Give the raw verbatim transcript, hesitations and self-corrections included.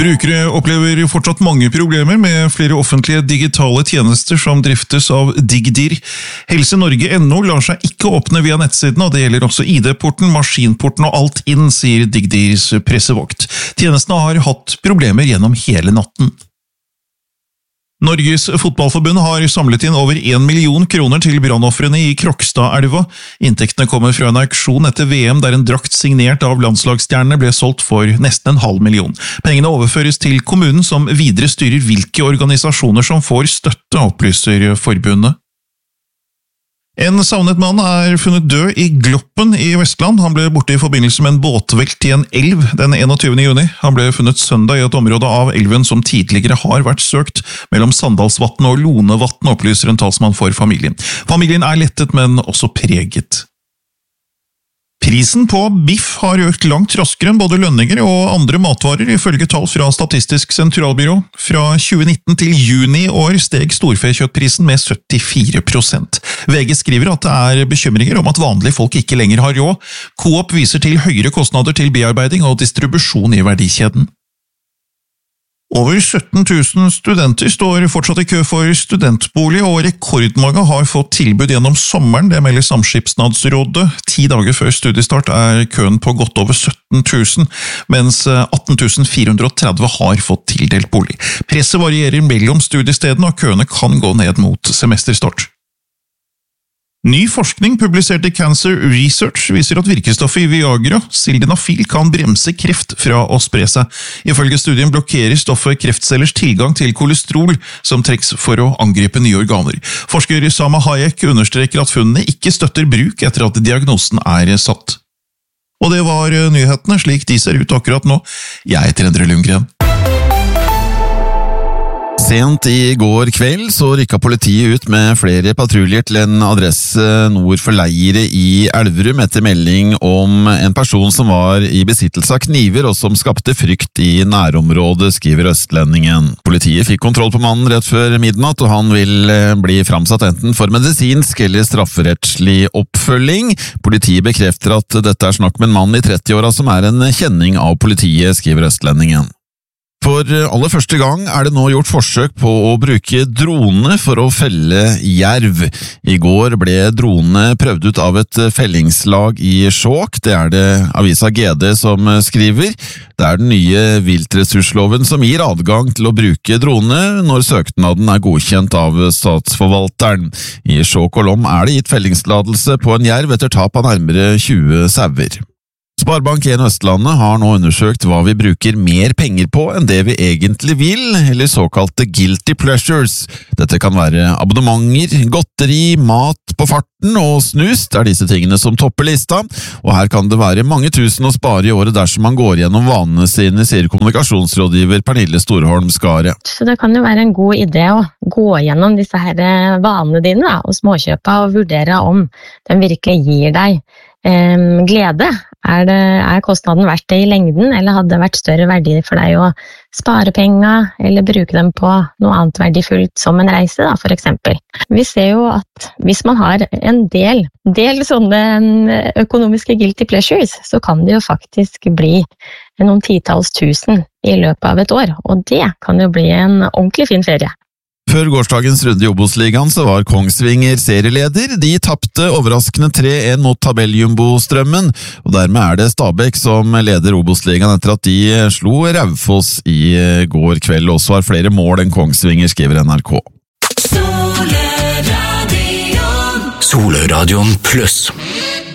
Brukere opplever fortsatt mange problemer med flere offentlige digitale tjenester som driftes av Digdir. Helse Norge punktum no lar seg ikke åpne via nettsiden, og det gjelder også I D-porten, maskinporten og alt inn, sier Digdirs pressevokt. Tjenestene har hatt problemer gjennom hele natten. Norges fotballforbund har samlet inn over en million kroner til brannoffrene i Krokstadelva. Inntektene kommer fra en auksjon etter V M der en drakt signert av landslagsstjernene ble solgt for nesten en halv million. Pengene overføres til kommunen som videre styrer hvilke organisasjoner som får støtte, opplyser forbundet. En savnet mann er funnet død i Gloppen i Vestland. Han ble borte i forbindelse med en båtvelt i en elv den enogtyvende juni. Han ble funnet søndag i et område av elven som tidligere har vært søkt, mellom Sandalsvatn og Lonevatn, opplyser en talsmann for familien. Familien er lettet, men også preget. Prisen på biff har økt langt raskere enn både lønninger og andre matvarer, ifølge tall fra Statistisk sentralbyrå. Fra tjue nitten til juni i år steg storfekjøttprisen med syttifire prosent. V G skriver at det er bekymringer om at vanlige folk ikke lenger har råd. Coop viser til høyere kostnader til bearbeiding og distribusjon i verdikjeden. Over sytten tusen studenter står fortsatt i kø for studentbolig, og rekordmange har fått tilbud gjennom sommeren, det melder Samskipnadsrådet. Ti dager før studiestart er køen på godt over sytten tusen, mens atten tusen fire hundre og tretti har fått tildelt bolig. Presset varierer mellom studiestedene, og køene kan gå ned mot semesterstart. Ny forskning publisert i Cancer Research viser at virkestoffet i Viagra, sildenafil, kan bremse kreft fra å spre seg. Ifølge studien blokkerer stoffet kreftcellers tilgang til kolesterol, som trengs for å angripe nye organer. Forsker Sama Hayek understreker at funnene ikke støtter bruk etter at diagnosen er satt. Og det var nyhetene, slik de ser ut akkurat nå. Jeg heter Endre Lundgren. Sent i går kveld så rykket politiet ut med flere patruljer til en adresse nord for Leire i Elverum etter melding om en person som var i besittelse av kniver og som skapte frykt i nærområdet, skriver Østlendingen. Politiet fikk kontroll på mannen rett før midnatt, og han vil bli framsatt enten for medisinsk eller strafferettslig oppfølging. Politiet bekrefter at dette er snakk om en mann i trettiåra som er en kjenning av politiet, skriver Østlendingen. For aller første gang er det nå gjort forsøk på å bruke drone for å felle jerv. I går ble drone prøvd ut av et fellingslag i Skjåk. Det er det avisa G D som skriver. Det er den nye viltressursloven som gir adgang til å bruke drone når søknaden er godkjent av statsforvalteren. I Skjåk og Lom er det gitt fellingstillatelse på en jerv etter tap av nærmere tjue sauer. Sparebank en Østlandet har nå undersøkt hva vi bruker mer penger på enn det vi egentlig vil, eller såkalte guilty pleasures. Dette kan være abonnementer, godteri, mat på farten og snus. Det er disse tingene som topper lista, og her kan det være mange tusen å spare i året dersom man går gjennom vanene sine, sier kommunikasjonsrådgiver Pernille Storholm Skare. Så det kan jo være en god idé å gå gjennom disse her vanene dine da, og småkjøpa og vurdere om den virkelig gir deg Um, glede. Er, det, er kostnaden verdt det i lengden, eller hadde det vært større verdi for deg å spare penger, eller bruke dem på noe annet verdifullt som en reise, da, for eksempel. Vi ser jo at hvis man har en del, del sånne økonomiske guilty pleasures, så kan det jo faktisk bli noen titalls tusen i løpet av et år, og det kan jo bli en ordentlig fin ferie. Før gårsdagens runde i Obos-ligaen så var Kongsvinger serieleder. De tappte overraskende tre en mot tabelljumbo-strømmen, og dermed er det Stabæk som leder Obos-ligaen etter at de slo Raufoss i går kveld. Også har flere mål enn Kongsvinger, skriver N R K. Soløradion Plus.